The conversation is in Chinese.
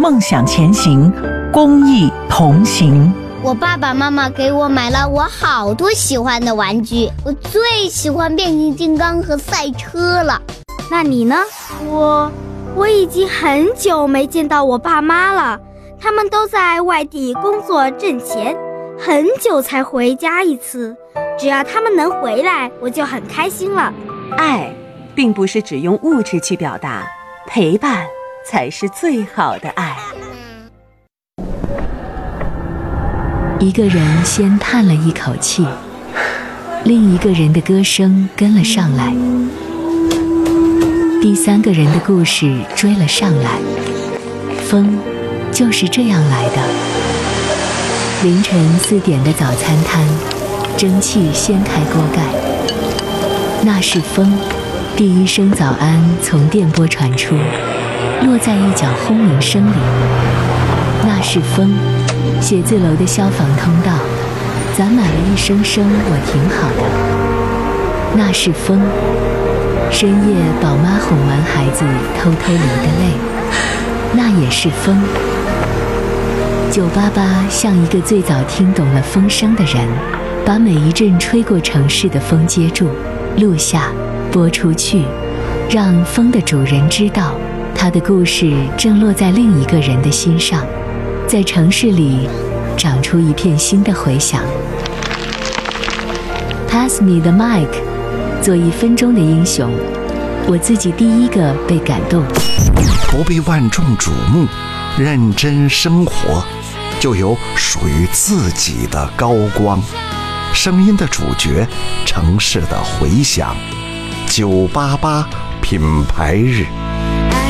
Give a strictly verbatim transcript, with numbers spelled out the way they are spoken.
梦想前行，公益同行。 我爸爸妈妈给我买了我好多喜欢的玩具，我最喜欢变形金刚和赛车了。 那你呢？我我已经很久没见到我爸妈了，他们都在外地工作挣钱，很久才回家一次。只要他们能回来，我就很开心了。 爱并不是只用物质去表达，陪伴才是最好的爱。 一个人先叹了一口气，另一个人的歌声跟了上来，第三个人的故事追了上来。风就是这样来的。凌晨四点的早餐摊，蒸汽掀开锅盖，那是风。第一声早安从电波传出，落在一角轰鸣声里，那是风。写字楼的消防通道攒满了一声声我挺好的，那是风。深夜宝妈哄完孩子偷偷流的泪，那也是风。九八八像一个最早听懂了风声的人，把每一阵吹过城市的风接住，录下，播出去，让风的主人知道，他的故事正落在另一个人的心上，在城市里长出一片新的回响。 Pass me the mic， 做一分钟的英雄，我自己第一个被感动。 不被万众瞩目，认真生活，就有属于自己的高光。声音的主角，城市的回响。九八八品牌日。